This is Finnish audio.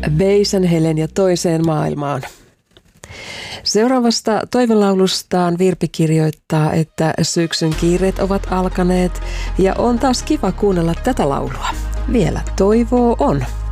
Veisen Helen ja toiseen maailmaan. Seuraavasta toivelaulustaan Virpi kirjoittaa, että syksyn kiireet ovat alkaneet ja on taas kiva kuunnella tätä laulua. Vielä toivoa on.